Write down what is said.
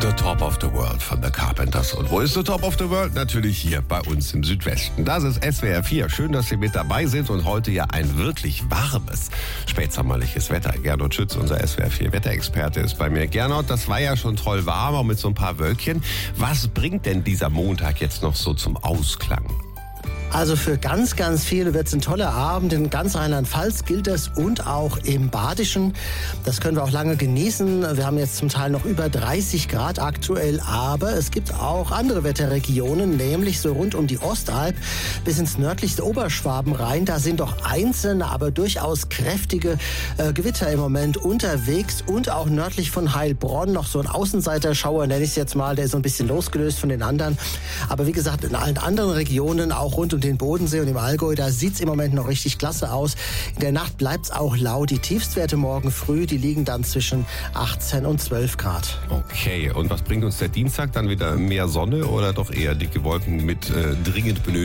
The Top of the World von The Carpenters. Und wo ist The Top of the World? Natürlich hier bei uns im Südwesten. Das ist SWR 4. Schön, dass Sie mit dabei sind und heute ja ein wirklich warmes, spätsommerliches Wetter. Gernot Schütz, unser SWR 4 Wetterexperte, ist bei mir. Gernot, das war ja schon toll warm, auch mit so ein paar Wölkchen. Was bringt denn dieser Montag jetzt noch so zum Ausklang? Also für ganz, ganz viele wird es ein toller Abend. In ganz Rheinland-Pfalz gilt es und auch im Badischen. Das können wir auch lange genießen. Wir haben jetzt zum Teil noch über 30 Grad aktuell. Aber es gibt auch andere Wetterregionen, nämlich so rund um die Ostalb bis ins nördlichste Oberschwaben rein. Da sind doch einzelne, aber durchaus kräftige Gewitter im Moment unterwegs. Und auch nördlich von Heilbronn noch so ein Außenseiterschauer, nenne ich es jetzt mal. Der ist so ein bisschen losgelöst von den anderen. Aber wie gesagt, in allen anderen Regionen, auch rund um den Bodensee und im Allgäu, da sieht's im Moment noch richtig klasse aus. In der Nacht bleibt's auch lau. Die Tiefstwerte morgen früh, die liegen dann zwischen 18 und 12 Grad. Okay, und was bringt uns der Dienstag? Dann wieder mehr Sonne oder doch eher dicke Wolken mit dringend benötigten